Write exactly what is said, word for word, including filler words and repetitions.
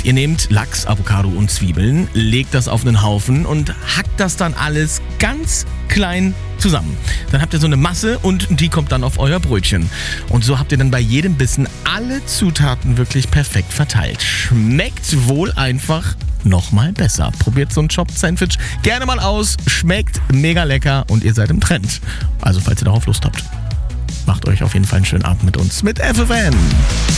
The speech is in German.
Ihr nehmt Lachs, Avocado und Zwiebeln, legt das auf einen Haufen und hackt das dann alles ganz klein zusammen. Dann habt ihr so eine Masse und die kommt dann auf euer Brötchen. Und so habt ihr dann bei jedem Bissen alle Zutaten wirklich perfekt verteilt. Schmeckt wohl einfach nochmal besser. Probiert so ein Chopped-Sandwich gerne mal aus. Schmeckt mega lecker und ihr seid im Trend. Also falls ihr darauf Lust habt, macht euch auf jeden Fall einen schönen Abend mit uns mit F F N.